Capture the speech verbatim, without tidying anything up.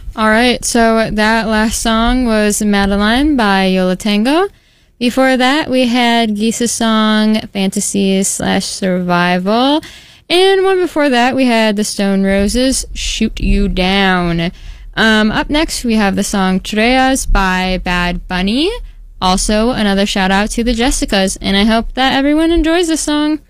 Alright, so that last song was Madeline by Yola Tango. Before that, we had Gisa's song Fantasies slash Survival. And one before that, we had the Stone Roses, Shoot You Down. Um, up next, we have the song Treas by Bad Bunny. Also, another shout out to the Jessicas, and I hope that everyone enjoys this song.